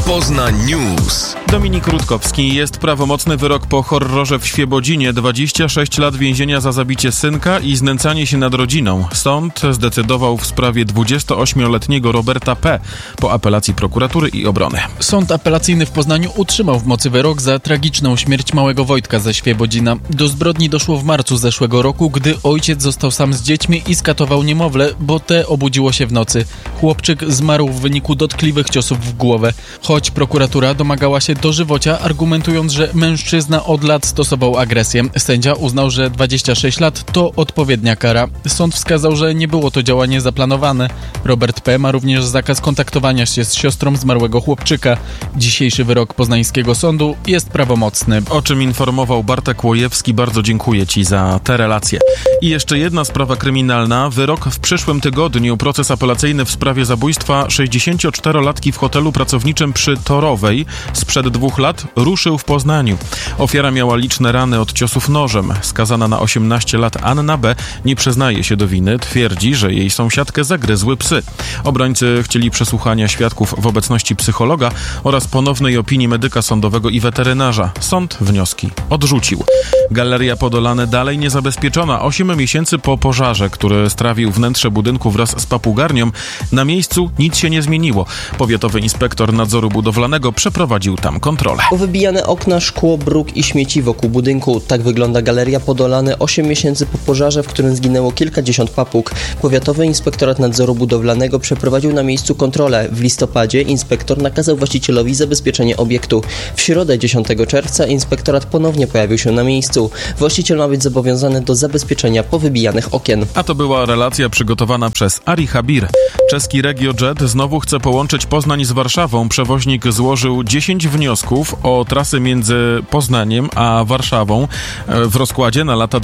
Poznań News. Dominik Rutkowski. Jest prawomocny wyrok po horrorze w Świebodzinie. 26 lat więzienia za zabicie synka i znęcanie się nad rodziną. Sąd zdecydował w sprawie 28-letniego Roberta P. po apelacji prokuratury i obrony. Sąd apelacyjny w Poznaniu utrzymał w mocy wyrok za tragiczną śmierć małego Wojtka ze Świebodzina. Do zbrodni doszło w marcu zeszłego roku, gdy ojciec został sam z dziećmi i skatował niemowlę, bo te obudziło się w nocy. Chłopczyk zmarł w wyniku dotkliwych ciosów w głowę. Choć prokuratura domagała się dożywocia, argumentując, że mężczyzna od lat stosował agresję. Sędzia uznał, że 26 lat to odpowiednia kara. Sąd wskazał, że nie było to działanie zaplanowane. Robert P. ma również zakaz kontaktowania się z siostrą zmarłego chłopczyka. Dzisiejszy wyrok poznańskiego sądu jest prawomocny. O czym informował Bartek Łojewski. Bardzo dziękuję Ci za te relacje. I jeszcze jedna sprawa kryminalna. Wyrok w przyszłym tygodniu. Proces apelacyjny w sprawie zabójstwa 64-latki w hotelu pracowniczym przy Torowej sprzed 2 lat ruszył w Poznaniu. Ofiara miała liczne rany od ciosów nożem. Skazana na 18 lat Anna B. nie przyznaje się do winy. Twierdzi, że jej sąsiadkę zagryzły psy. Obrońcy chcieli przesłuchania świadków w obecności psychologa oraz ponownej opinii medyka sądowego i weterynarza. Sąd wnioski odrzucił. Galeria Podolane dalej niezabezpieczona. 8 miesięcy po pożarze, który strawił wnętrze budynku wraz z papugarnią, na miejscu nic się nie zmieniło. Powiatowy inspektor nadzoru budowlanego przeprowadził tam kontrolę. Wybijane okna, szkło, bruk i śmieci wokół budynku. Tak wygląda Galeria Podolane 8 miesięcy po pożarze, w którym zginęło kilkadziesiąt papug. Powiatowy inspektorat nadzoru budowlanego przeprowadził na miejscu kontrolę. W listopadzie inspektor nakazał właścicielowi zabezpieczenie obiektu. W środę 10 czerwca inspektorat ponownie pojawił się na miejscu. Właściciel ma być zobowiązany do zabezpieczenia powybijanych okien. A to była relacja przygotowana przez Ari Habir. Czeski RegioJet znowu chce połączyć Poznań z Warszawą. Przewoźnik złożył 10 wniosków o trasy między Poznaniem a Warszawą w rozkładzie na lata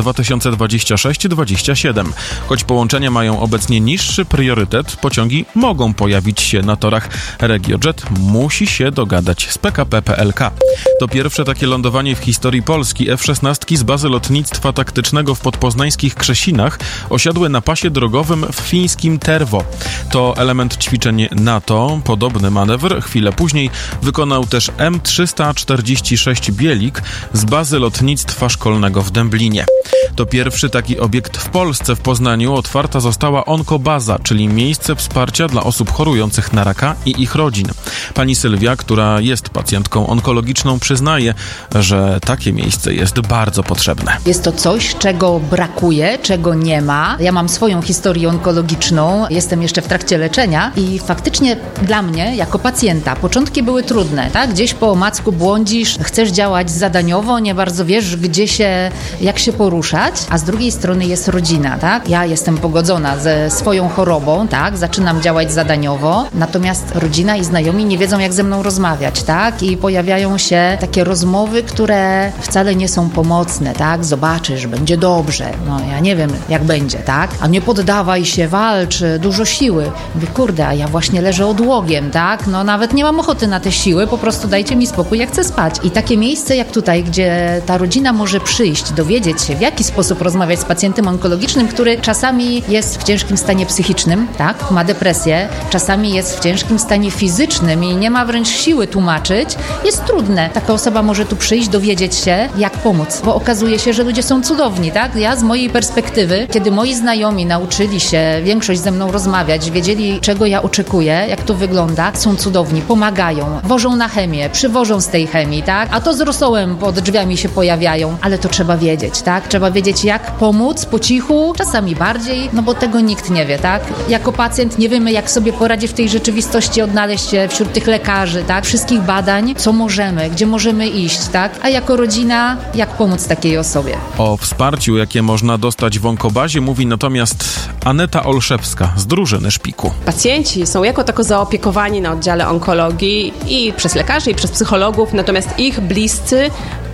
2026-2027. Choć połączenia mają obecnie niższy priorytet, pociągi mogą pojawić się na torach. RegioJet musi się dogadać z PKP PLK. To pierwsze takie lądowanie w historii Polski. F-16 z bazy lotnictwa taktycznego w podpoznańskich Krzesinach osiadły na pasie drogowym w fińskim Tervo. To element ćwiczeń NATO. Podobny manewr chwilę później wykonał też M346 Bielik z bazy lotnictwa szkolnego w Dęblinie. To pierwszy taki obiekt w Polsce. W Poznaniu otwarta została onkobaza, czyli miejsce wsparcia dla osób chorujących na raka i ich rodzin. Pani Sylwia, która jest pacjentką onkologiczną, przyznaje, że takie miejsce jest bardzo potrzebne. Jest to coś, czego brakuje, czego nie ma. Ja mam swoją historię onkologiczną, jestem jeszcze w trakcie leczenia i faktycznie dla mnie, jako pacjenta, początki były trudne, tak? Gdzieś po omacku błądzisz, chcesz działać zadaniowo, nie bardzo wiesz, jak się poruszać, a z drugiej strony jest rodzina, tak? Ja jestem pogodzona ze swoją chorobą, tak? Zaczynam działać zadaniowo, natomiast rodzina i znajomi nie wiedzą, jak ze mną rozmawiać, tak? I pojawiają się takie rozmowy, które wcale nie są pomocne, tak? Zobaczysz, będzie dobrze. No ja nie wiem, jak będzie, tak? A nie poddawaj się, walcz, dużo siły. Mówię, kurde, a ja właśnie leżę odłogiem, tak? No nawet nie mam ochoty na te siły, po prostu dajcie mi spokój, ja chcę spać. I takie miejsce jak tutaj, gdzie ta rodzina może przyjść, dowiedzieć się, w jaki sposób rozmawiać z pacjentem onkologicznym, który czasami jest w ciężkim stanie psychicznym, tak? Ma depresję, czasami jest w ciężkim stanie fizycznym i nie ma wręcz siły tłumaczyć, jest trudne. Taka osoba może tu przyjść, dowiedzieć się, jak pomóc, bo okazuje się, że ludzie są cudowni, tak? Ja z mojej perspektywy, kiedy moi znajomi nauczyli się większość ze mną rozmawiać, wiedzieli, czego ja oczekuję, jak to wygląda, są cudowni, pomagają, wożą na chemię, przywożą z tej chemii, tak? A to z rosołem pod drzwiami się pojawiają, ale to trzeba wiedzieć, tak? Trzeba wiedzieć, jak pomóc po cichu, czasami bardziej, no bo tego nikt nie wie, tak? Jako pacjent nie wiemy, jak sobie poradzić w tej rzeczywistości, odnaleźć się wśród tych lekarzy, tak? Wszystkich badań, co możemy, gdzie możemy iść, tak? A jako rodzina, jak pomóc takiej osobie? O wsparciu, jakie można dostać w onkobazie, mówi natomiast Aneta Olszewska z drużyny Szpiku. Pacjenci są jako tako zaopiekowani na oddziale onkologii i przez lekarzy, i przez psychologów, natomiast ich bliscy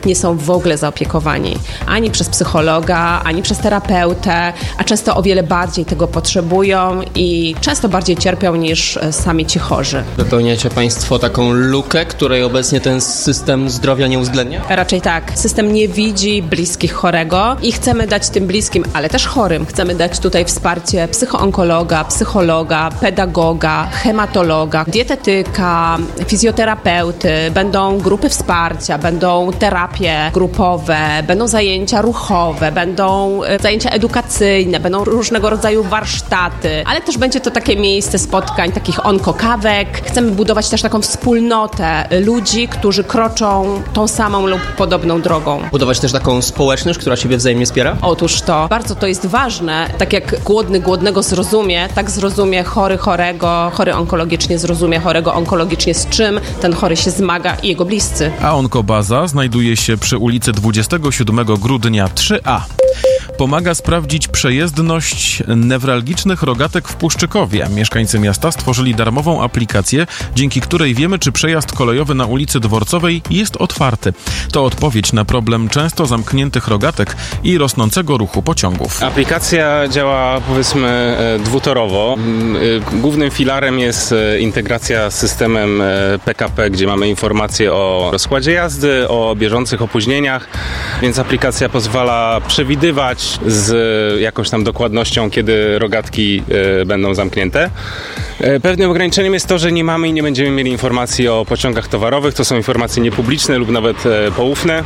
nie są w ogóle zaopiekowani ani przez psychologa, ani przez terapeutę, a często o wiele bardziej tego potrzebują i często bardziej cierpią niż sami ci chorzy. Wypełniacie Państwo taką lukę, której obecnie ten system zdrowia nie uwzględnia? Raczej tak. System nie widzi bliskich chorego i chcemy dać tym bliskim, ale też chorym, chcemy dać tutaj wsparcie psychoonkologa, psychologa, pedagoga, hematologa, dietetyka, fizjoterapeuty, będą grupy wsparcia, będą terapie grupowe, będą zajęcia ruchowe, będą zajęcia edukacyjne, będą różnego rodzaju warsztaty, ale też będzie to takie miejsce spotkań, takich onkokawek. Chcemy budować też taką wspólnotę ludzi, którzy kroczą tą samą lub podobną drogą. Budować też taką społeczność, która siebie wzajemnie wspiera? Otóż to, bardzo to jest ważne. Tak jak głodny głodnego zrozumie, tak zrozumie chory chorego, chory onkologicznie zrozumie chorego onkologicznie, z czym ten chory się zmaga i jego bliscy. A Onkobaza znajduje się przy ulicy 27 grudnia 3A. Pomaga sprawdzić przejezdność newralgicznych rogatek w Puszczykowie. Mieszkańcy miasta stworzyli darmową aplikację, dzięki której wiemy, czy przejazd kolejowy na ulicy Dworcowej jest otwarty. To odpowiedź na problem często zamkniętych rogatek i rosnącego ruchu pociągów. Aplikacja działa, powiedzmy, dwutorowo. Głównym filarem jest integracja z systemem PKP, gdzie mamy informacje o rozkładzie jazdy, o bieżących opóźnieniach, więc aplikacja pozwala przewidywać z jakąś tam dokładnością, kiedy rogatki będą zamknięte. Pewnym ograniczeniem jest to, że nie mamy i nie będziemy mieli informacji o pociągach towarowych. To są informacje niepubliczne lub nawet poufne.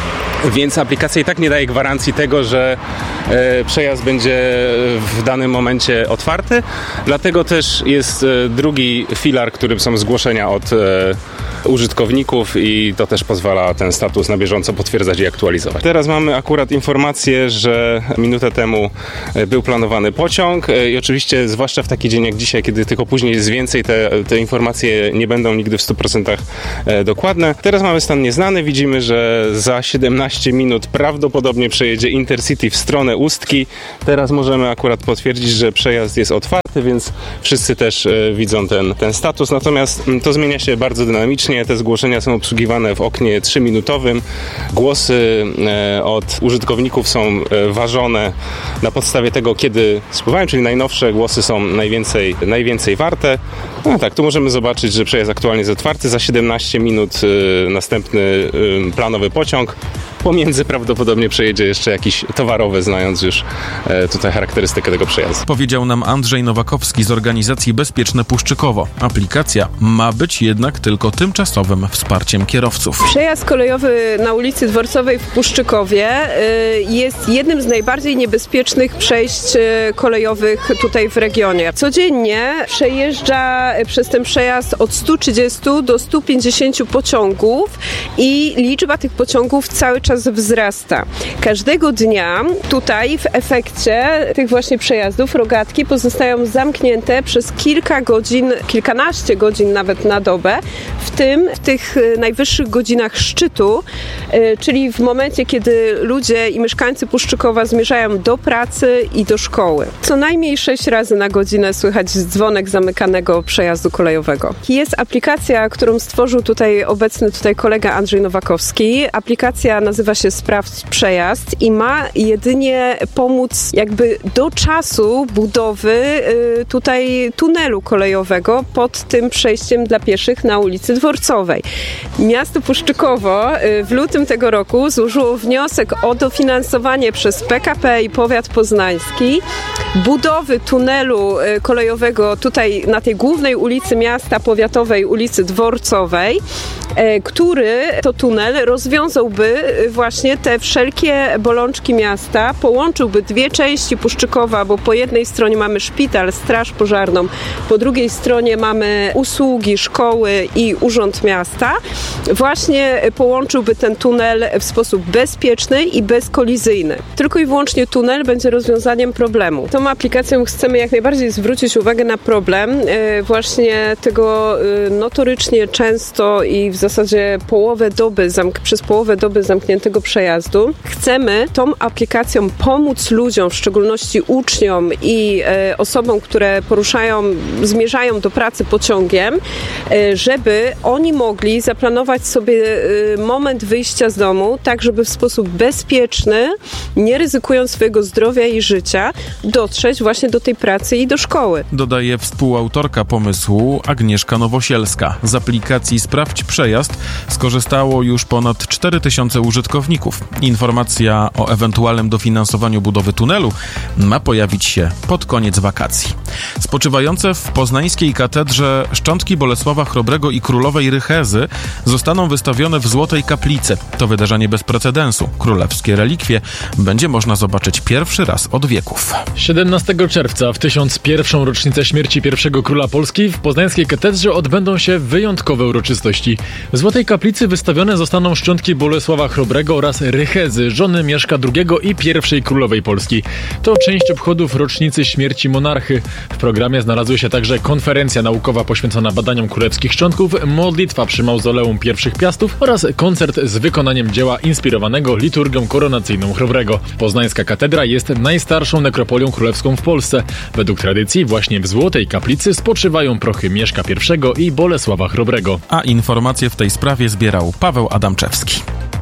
Więc aplikacja i tak nie daje gwarancji tego, że przejazd będzie w danym momencie otwarty. Dlatego też jest drugi filar, którym są zgłoszenia od użytkowników i to też pozwala ten status na bieżąco potwierdzać i aktualizować. Teraz mamy akurat informację, że minutę temu był planowany pociąg i oczywiście zwłaszcza w taki dzień jak dzisiaj, kiedy tych opóźnień jest więcej, te informacje nie będą nigdy w 100% dokładne. Teraz mamy stan nieznany, widzimy, że za 17 minut prawdopodobnie przejedzie Intercity w stronę Ustki. Teraz możemy akurat potwierdzić, że przejazd jest otwarty, więc wszyscy też widzą ten status. Natomiast to zmienia się bardzo dynamicznie. Te zgłoszenia są obsługiwane w oknie 3-minutowym. Głosy od użytkowników są ważone na podstawie tego, kiedy spływają, czyli najnowsze głosy są najwięcej warte. No tak, tu możemy zobaczyć, że przejazd aktualnie jest otwarty. Za 17 minut następny planowy pociąg. Pomiędzy prawdopodobnie przejedzie jeszcze jakiś towarowy, znając już tutaj charakterystykę tego przejazdu. Powiedział nam Andrzej Nowakowski z organizacji Bezpieczne Puszczykowo. Aplikacja ma być jednak tylko tymczasowym wsparciem kierowców. Przejazd kolejowy na ulicy Dworcowej w Puszczykowie jest jednym z najbardziej niebezpiecznych przejść kolejowych tutaj w regionie. Codziennie przejeżdża przez ten przejazd od 130 do 150 pociągów i liczba tych pociągów cały czas wzrasta. Każdego dnia tutaj w efekcie tych właśnie przejazdów rogatki pozostają zamknięte przez kilka godzin, kilkanaście godzin nawet na dobę, w tym w tych najwyższych godzinach szczytu, czyli w momencie, kiedy ludzie i mieszkańcy Puszczykowa zmierzają do pracy i do szkoły. Co najmniej 6 razy na godzinę słychać dzwonek zamykanego przejazdu kolejowego. Jest aplikacja, którą stworzył obecny kolega Andrzej Nowakowski. Aplikacja nazywa się Sprawdź Przejazd i ma jedynie pomóc jakby do czasu budowy tutaj tunelu kolejowego pod tym przejściem dla pieszych na ulicy Dworcowej. Miasto Puszczykowo w lutym tego roku złożyło wniosek o dofinansowanie przez PKP i powiat poznański budowy tunelu kolejowego tutaj na tej głównej ulicy miasta powiatowej, ulicy Dworcowej, który to tunel rozwiązałby właśnie te wszelkie bolączki miasta, połączyłby dwie części Puszczykowa, bo po jednej stronie mamy szpital, straż pożarną, po drugiej stronie mamy usługi, szkoły i urząd miasta. Właśnie połączyłby ten tunel w sposób bezpieczny i bezkolizyjny. Tylko i wyłącznie tunel będzie rozwiązaniem problemu. Tą aplikacją chcemy jak najbardziej zwrócić uwagę na problem właśnie tego notorycznie często i w zasadzie przez połowę doby zamkniętego przejazdu. Chcemy tą aplikacją pomóc ludziom, w szczególności uczniom i osobom, które zmierzają do pracy pociągiem, żeby oni mogli zaplanować sobie moment wyjścia z domu, tak żeby w sposób bezpieczny, nie ryzykując swojego zdrowia i życia, dotrzeć właśnie do tej pracy i do szkoły. Dodaje współautorka pomysłu Agnieszka Nowosielska. Z aplikacji Sprawdź Przejazd skorzystało już ponad 4000 użytkowników. Informacja o ewentualnym dofinansowaniu budowy tunelu ma pojawić się pod koniec wakacji. Spoczywające w poznańskiej katedrze szczątki Bolesława Chrobrego i królowej Rychezy zostaną wystawione w Złotej Kaplicy. To wydarzenie bez precedensu. Królewskie relikwie będzie można zobaczyć pierwszy raz od wieków. 17 czerwca w 1001. rocznicę śmierci pierwszego króla Polski w poznańskiej katedrze odbędą się wyjątkowe uroczystości. W Złotej Kaplicy wystawione zostaną szczątki Bolesława Chrobrego oraz Rychezy, żony Mieszka II i pierwszej królowej Polski. To część obchodów rocznicy śmierci monarchy. W programie znalazły się także konferencja naukowa poświęcona badaniom królewskich szczątków, modlitwa przy mauzoleum pierwszych Piastów oraz koncert z wykonaniem dzieła inspirowanego liturgią koronacyjną Chrobrego. Poznańska katedra jest najstarszą nekropolią królewską w Polsce. Według tradycji właśnie w Złotej Kaplicy spoczywają prochy Mieszka I i Bolesława Chrobrego. A informacje w tej sprawie zbierał Paweł Adamczewski.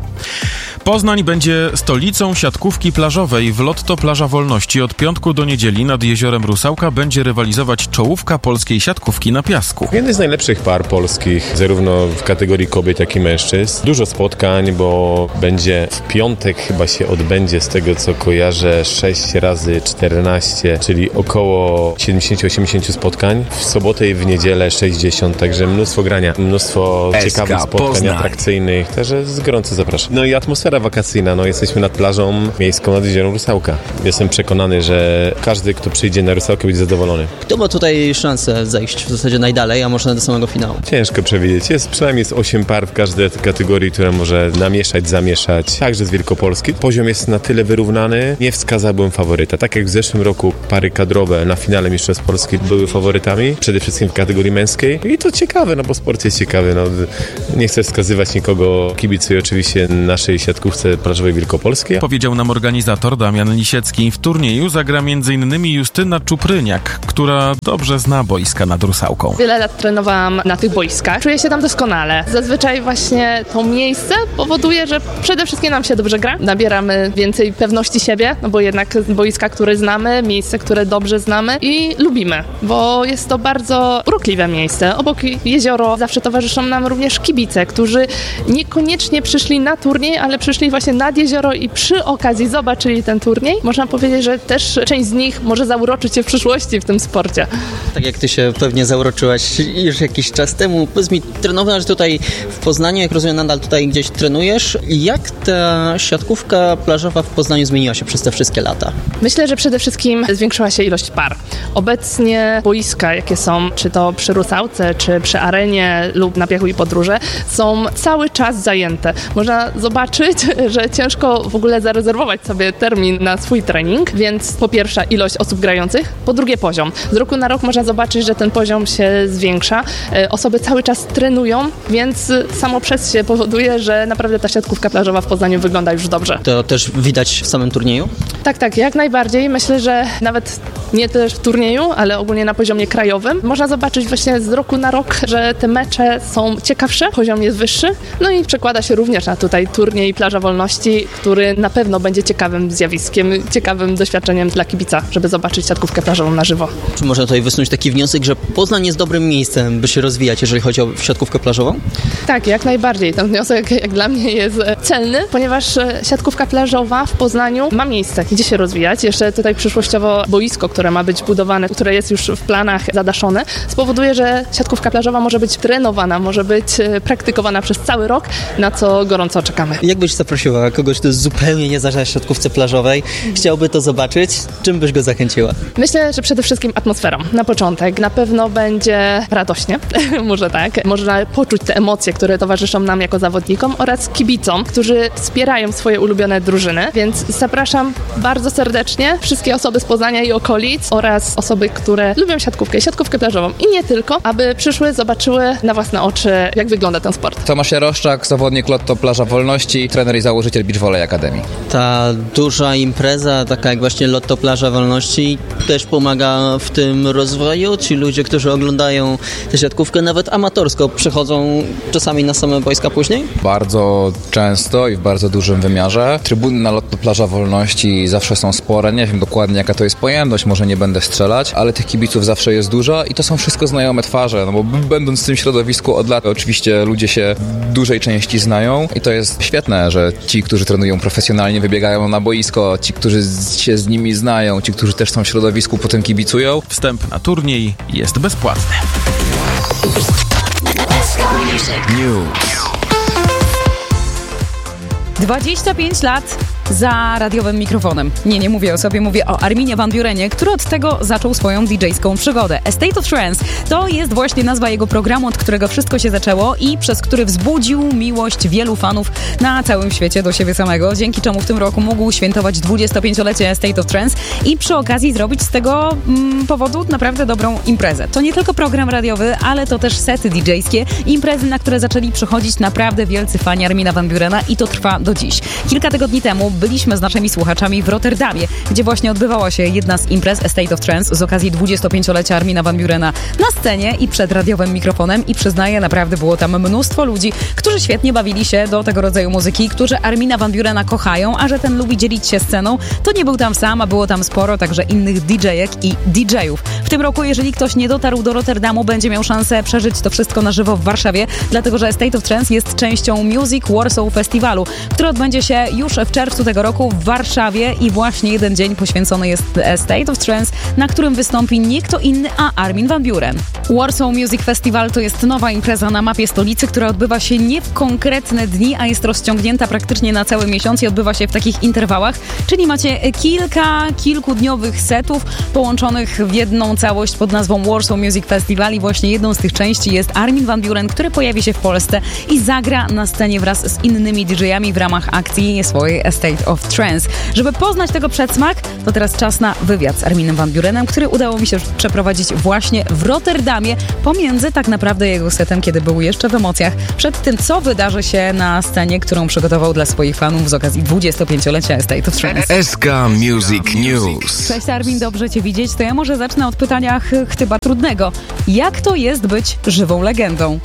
Poznań będzie stolicą siatkówki plażowej. W Lotto Plaża Wolności od piątku do niedzieli nad jeziorem Rusałka będzie rywalizować czołówka polskiej siatkówki na piasku. Jeden z najlepszych par polskich, zarówno w kategorii kobiet, jak i mężczyzn. Dużo spotkań, bo będzie w piątek chyba się odbędzie, z tego co kojarzę, 6 razy 14, czyli około 70-80 spotkań. W sobotę i w niedzielę 60, także mnóstwo grania, mnóstwo ciekawych spotkań, Poznań. Atrakcyjnych, także gorąco zapraszam. No i atmosfera wakacyjna, jesteśmy nad plażą miejską nad jeziorem Rusałka. Jestem przekonany, że każdy, kto przyjdzie na Rusałkę, będzie zadowolony. Kto ma tutaj szansę zajść w zasadzie najdalej, a może do samego finału? Ciężko przewidzieć. Jest przynajmniej 8 par w każdej kategorii, która może zamieszać. Także z Wielkopolski. Poziom jest na tyle wyrównany, nie wskazałbym faworyta. Tak jak w zeszłym roku pary kadrowe na finale Mistrzostw Polski były faworytami, przede wszystkim w kategorii męskiej. I to ciekawe, bo sport jest ciekawy. Nie chcę wskazywać nikogo, kibicuję oczywiście naszej siatkówce plażowej Wielkopolskiej. Powiedział nam organizator Damian Lisiecki. W turnieju zagra m.in. Justyna Czupryniak, która dobrze zna boiska nad Rusałką. Wiele lat trenowałam na tych boiskach. Czuję się tam doskonale. Zazwyczaj właśnie to miejsce powoduje, że przede wszystkim nam się dobrze gra. Nabieramy więcej pewności siebie, bo jednak boiska, które znamy, miejsce, które dobrze znamy i lubimy, bo jest to bardzo urokliwe miejsce. Obok jezioro zawsze towarzyszą nam również kibice, którzy niekoniecznie przyszli na turniej, ale przyszli właśnie nad jezioro i przy okazji zobaczyli ten turniej. Można powiedzieć, że też część z nich może zauroczyć się w przyszłości w tym sporcie. Tak jak ty się pewnie zauroczyłaś już jakiś czas temu. Powiedz mi, trenowałaś tutaj w Poznaniu, jak rozumiem, nadal tutaj gdzieś trenujesz. Jak ta siatkówka plażowa w Poznaniu zmieniła się przez te wszystkie lata? Myślę, że przede wszystkim zwiększyła się ilość par. Obecnie boiska, jakie są, czy to przy Rusałce, czy przy Arenie lub na Piachu i Podróże, są cały czas zajęte. Można zobaczyć, że ciężko w ogóle zarezerwować sobie termin na swój trening, więc po pierwsze ilość osób grających, po drugie poziom. Z roku na rok można zobaczyć, że ten poziom się zwiększa. Osoby cały czas trenują, więc samo przez się powoduje, że naprawdę ta siatkówka plażowa w Poznaniu wygląda już dobrze. To też widać w samym turnieju? Tak, jak najbardziej. Myślę, że nawet nie też w turnieju, ale ogólnie na poziomie krajowym. Można zobaczyć właśnie z roku na rok, że te mecze są ciekawsze, poziom jest wyższy, no i przekłada się również na tutaj turniej Plaża Wolności, który na pewno będzie ciekawym zjawiskiem, ciekawym doświadczeniem dla kibica, żeby zobaczyć siatkówkę plażową na żywo. Czy można tutaj wysnuć taki wniosek, że Poznań jest dobrym miejscem, by się rozwijać, jeżeli chodzi o siatkówkę plażową? Tak, jak najbardziej. Ten wniosek jak dla mnie jest celny, ponieważ siatkówka plażowa w Poznaniu ma miejsce, gdzie się rozwijać. Jeszcze tutaj przyszłościowo boisko, które ma być budowane, które jest już w planach zadaszone, spowoduje, że siatkówka plażowa może być trenowana, może być praktykowana przez cały rok, na co gorąco czekamy. Jak byś zaprosiła kogoś, kto zupełnie nie zna siatkówce plażowej, chciałby to zobaczyć, czym byś go zachęciła? Myślę, że przede wszystkim atmosferą. Na początek na pewno będzie radośnie, może tak. Można poczuć te emocje, które towarzyszą nam jako zawodnikom oraz kibicom, którzy wspierają swoje ulubione drużyny, więc zapraszam bardzo serdecznie wszystkie osoby z Poznania i okolic oraz osoby, które lubią siatkówkę plażową i nie tylko, aby przyszły, zobaczyły na własne oczy, jak wygląda ten sport. Tomasz Jaroszczak, zawodnik Lotto Plaża Wolności, trener i założyciel Beach Volley Akademii. Ta duża impreza, taka jak właśnie Lotto Plaża Wolności, też pomaga w tym rozwoju? Ci ludzie, którzy oglądają tę siatkówkę nawet amatorsko, przychodzą czasami na same boiska później? Bardzo często i w bardzo dużym wymiarze. Trybuny na Lotto Plaża Wolności zawsze są spore. Nie wiem dokładnie, jaka to jest pojemność, może nie będę strzelać, ale tych kibiców zawsze jest dużo i to są wszystko znajome twarze, no bo będąc w tym środowisku od lat, oczywiście ludzie się w dużej części znają i to jest świetne, że ci, którzy trenują profesjonalnie, wybiegają na boisko, ci, którzy się z nimi znają, ci, którzy też są w środowisku, potem kibicują. Wstęp na turniej jest bezpłatny. 25 lat za radiowym mikrofonem. Nie mówię o sobie, mówię o Arminie Van Burenie, który od tego zaczął swoją DJ-ską przygodę. A State of Trance to jest właśnie nazwa jego programu, od którego wszystko się zaczęło i przez który wzbudził miłość wielu fanów na całym świecie do siebie samego, dzięki czemu w tym roku mógł świętować 25-lecie State of Trance i przy okazji zrobić z tego powodu naprawdę dobrą imprezę. To nie tylko program radiowy, ale to też sety DJ-skie, imprezy, na które zaczęli przychodzić naprawdę wielcy fani Armina Van Burena i to trwa do dziś. Kilka tygodni temu byliśmy z naszymi słuchaczami w Rotterdamie, gdzie właśnie odbywała się jedna z imprez A State of Trance z okazji 25-lecia Armina Van Burena na scenie i przed radiowym mikrofonem i przyznaję, naprawdę było tam mnóstwo ludzi, którzy świetnie bawili się do tego rodzaju muzyki, którzy Armina Van Burena kochają, a że ten lubi dzielić się sceną, to nie był tam sam, a było tam sporo także innych DJ-ek i DJ-ów. W tym roku, jeżeli ktoś nie dotarł do Rotterdamu, będzie miał szansę przeżyć to wszystko na żywo w Warszawie, dlatego że State of Trance jest częścią Music Warsaw Festiwalu, który odbędzie się już w czerwcu tego roku w Warszawie i właśnie jeden dzień poświęcony jest State of Trance, na którym wystąpi nie kto inny, a Armin Van Buren. Warsaw Music Festival to jest nowa impreza na mapie stolicy, która odbywa się nie w konkretne dni, a jest rozciągnięta praktycznie na cały miesiąc i odbywa się w takich interwałach, czyli macie kilkudniowych setów połączonych w jedną całość pod nazwą Warsaw Music Festival i właśnie jedną z tych części jest Armin Van Buren, który pojawi się w Polsce i zagra na scenie wraz z innymi DJ-ami w ramach akcji swojej A State of Trance. Żeby poznać tego przedsmak, to teraz czas na wywiad z Arminem Van Burenem, który udało mi się przeprowadzić właśnie w Rotterdamie, pomiędzy tak naprawdę jego setem, kiedy był jeszcze w emocjach, przed tym, co wydarzy się na scenie, którą przygotował dla swoich fanów z okazji 25-lecia A State of Trance. SK Music News. Cześć Armin, dobrze Cię widzieć. To ja może zacznę od pytania chyba trudnego. Jak to jest być żywą legendą?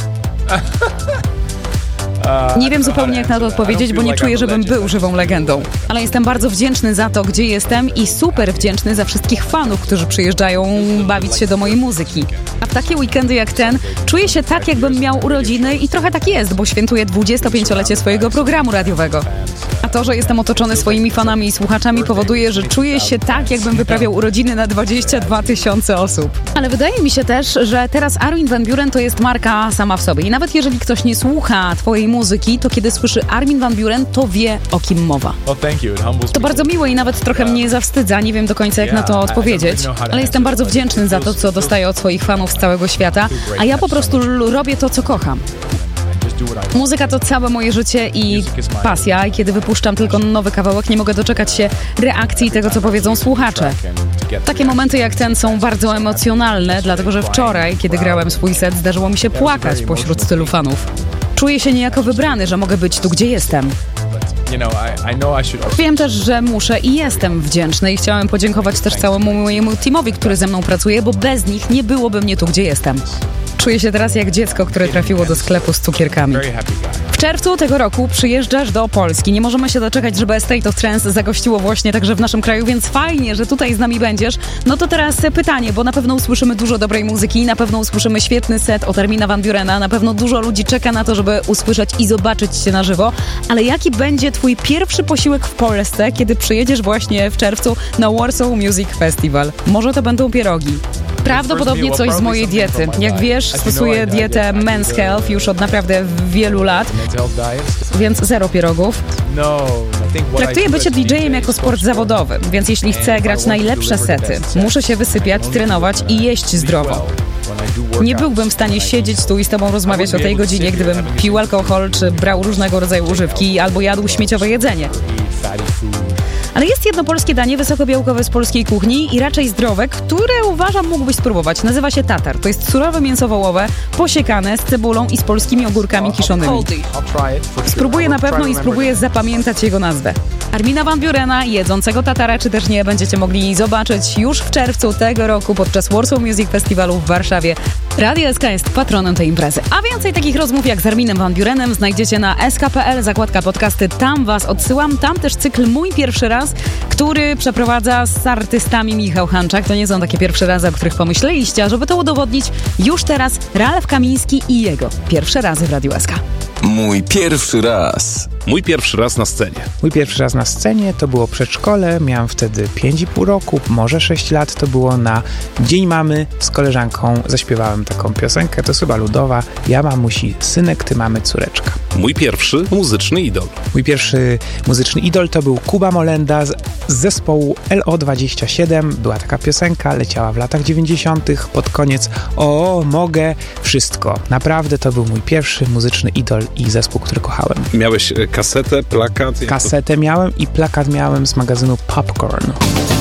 Nie wiem zupełnie, jak na to odpowiedzieć, bo nie czuję, żebym był żywą legendą. Ale jestem bardzo wdzięczny za to, gdzie jestem i super wdzięczny za wszystkich fanów, którzy przyjeżdżają bawić się do mojej muzyki. A w takie weekendy jak ten czuję się tak, jakbym miał urodziny i trochę tak jest, bo świętuję 25-lecie swojego programu radiowego. A to, że jestem otoczony swoimi fanami i słuchaczami powoduje, że czuję się tak, jakbym wyprawiał urodziny na 22 000 osób. Ale wydaje mi się też, że teraz Armin Van Buren to jest marka sama w sobie. I nawet jeżeli ktoś nie słucha twojej muzyki, to kiedy słyszy Armin Van Buren, to wie, o kim mowa. To bardzo miłe i nawet trochę mnie zawstydza, nie wiem do końca, jak na to odpowiedzieć, ale jestem bardzo wdzięczny za to, co dostaję od swoich fanów z całego świata, a ja po prostu robię to, co kocham. Muzyka to całe moje życie i pasja i kiedy wypuszczam tylko nowy kawałek, nie mogę doczekać się reakcji tego, co powiedzą słuchacze. Takie momenty jak ten są bardzo emocjonalne, dlatego że wczoraj, kiedy grałem swój set, zdarzyło mi się płakać pośród tylu fanów. Czuję się niejako wybrany, że mogę być tu, gdzie jestem. Wiem też, że muszę i jestem wdzięczny i chciałem podziękować też całemu mojemu teamowi, który ze mną pracuje, bo bez nich nie byłoby mnie tu, gdzie jestem. Czuję się teraz jak dziecko, które trafiło do sklepu z cukierkami. W czerwcu tego roku przyjeżdżasz do Polski. Nie możemy się doczekać, żeby A State of Trance zagościło właśnie także w naszym kraju, więc fajnie, że tutaj z nami będziesz. No to teraz pytanie, bo na pewno usłyszymy dużo dobrej muzyki, na pewno usłyszymy świetny set od Armina Van Burena, na pewno dużo ludzi czeka na to, żeby usłyszeć i zobaczyć cię na żywo, ale jaki będzie twój pierwszy posiłek w Polsce, kiedy przyjedziesz właśnie w czerwcu na Warsaw Music Festival? Może to będą pierogi. prawdopodobnie coś z mojej diety. Jak wiesz, stosuję dietę Men's Health już od naprawdę wielu lat, więc 0 pierogów. Traktuję bycie DJ-em jako sport zawodowy, więc jeśli chcę grać najlepsze sety, muszę się wysypiać, trenować i jeść zdrowo. Nie byłbym w stanie siedzieć tu i z tobą rozmawiać o tej godzinie, gdybym pił alkohol, czy brał różnego rodzaju używki, albo jadł śmieciowe jedzenie. Ale jest jedno polskie danie wysokobiałkowe z polskiej kuchni i raczej zdrowe, które uważam mógłbyś spróbować. Nazywa się tatar. To jest surowe mięso wołowe, posiekane z cebulą i z polskimi ogórkami kiszonymi. Spróbuję na pewno i spróbuję zapamiętać jego nazwę. Armina Van Burena, jedzącego tatara czy też nie, będziecie mogli zobaczyć już w czerwcu tego roku podczas Warsaw Music Festiwalu w Warszawie. Radio SK jest patronem tej imprezy. A więcej takich rozmów jak z Arminem Van Burenem znajdziecie na sk.pl, zakładka podcasty. Tam was odsyłam. Tam też cykl Mój Pierwszy Raz, który przeprowadza z artystami Michał Hanczak. To nie są takie pierwsze razy, o których pomyśleliście, a żeby to udowodnić, już teraz Ralf Kamiński i jego pierwsze razy w Radiu SK. Mój pierwszy raz. Mój pierwszy raz na scenie. Mój pierwszy raz na scenie to było przedszkole, miałem wtedy 5,5 roku, może 6 lat, to było na Dzień Mamy z koleżanką, zaśpiewałem taką piosenkę, to jest chyba ludowa, ja mamusi synek, ty mamy córeczka. Mój pierwszy muzyczny idol. Mój pierwszy muzyczny idol to był Kuba Molenda z zespołu LO27, była taka piosenka, leciała w latach 90. pod koniec, o, mogę wszystko. Naprawdę to był mój pierwszy muzyczny idol i zespół, który kochałem. Miałeś kasetę, plakat? Kasetę miałem i plakat miałem z magazynu Popcorn.